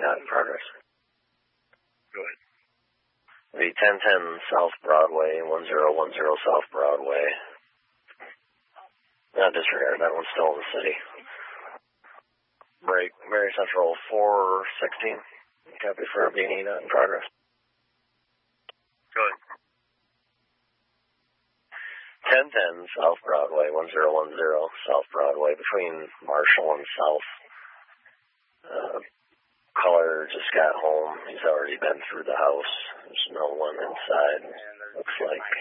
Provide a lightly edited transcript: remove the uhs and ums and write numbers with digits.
not in progress. Go ahead. The 1010 South Broadway, 1010 South Broadway. Disregard, that one's still in the city. Break, Mary Central 416. Copy for being not in progress. Go ahead. 1010 South Broadway, 1010 South Broadway, between Marshall and South. Caller just got home. He's already been through the house. There's no one inside. Looks like